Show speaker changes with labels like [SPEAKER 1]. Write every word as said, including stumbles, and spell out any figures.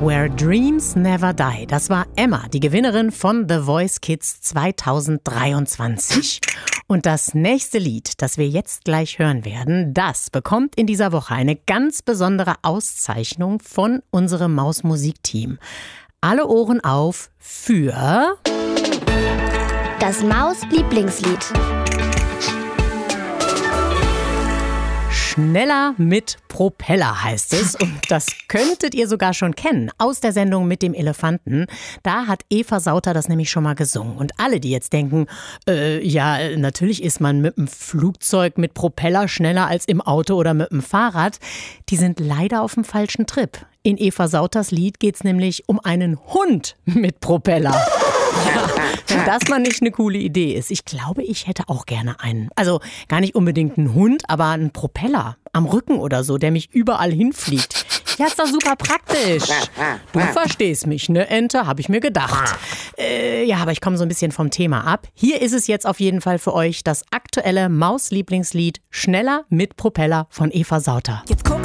[SPEAKER 1] Where Dreams Never Die. Das war Emma, die Gewinnerin von The Voice Kids zwanzig dreiundzwanzig. Und das nächste Lied, das wir jetzt gleich hören werden, das bekommt in dieser Woche eine ganz besondere Auszeichnung von unserem Maus-Musik-Team. Alle Ohren auf für
[SPEAKER 2] das Maus-Lieblingslied.
[SPEAKER 1] Schneller mit Propeller heißt es. Und das könntet ihr sogar schon kennen aus der Sendung mit dem Elefanten. Da hat Eva Sauter das nämlich schon mal gesungen. Und alle, die jetzt denken, äh, ja, natürlich ist man mit dem Flugzeug mit Propeller schneller als im Auto oder mit dem Fahrrad, die sind leider auf dem falschen Trip. In Eva Sauters Lied geht es nämlich um einen Hund mit Propeller. Ja, wenn das mal nicht eine coole Idee ist. Ich glaube, ich hätte auch gerne einen. Also gar nicht unbedingt einen Hund, aber einen Propeller am Rücken oder so, der mich überall hinfliegt. Ja, ist doch super praktisch. Du verstehst mich, ne, Ente, habe ich mir gedacht. Äh, ja, aber ich komme so ein bisschen vom Thema ab. Hier ist es jetzt auf jeden Fall für euch das aktuelle Maus-Lieblingslied Schneller mit Propeller von Eva Sauter.
[SPEAKER 3] Jetzt